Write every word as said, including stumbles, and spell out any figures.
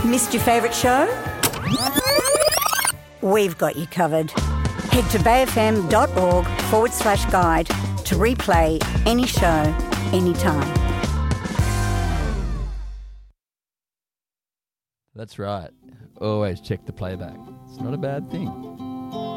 Missed your favourite show? We've got you covered. Head to bayfm.org forward slash guide to replay any show, anytime. That's right. Always check the playback. It's not a bad thing.